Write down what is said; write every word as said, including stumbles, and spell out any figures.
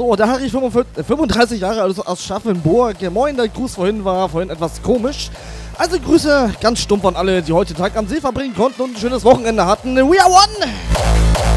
So, der Harry fünfunddreißig Jahre alt aus Schaffenburg. Ja, moin, der Gruß vorhin war vorhin etwas komisch. Also Grüße ganz stumpf an alle, die heute Tag am See verbringen konnten und ein schönes Wochenende hatten. We are one!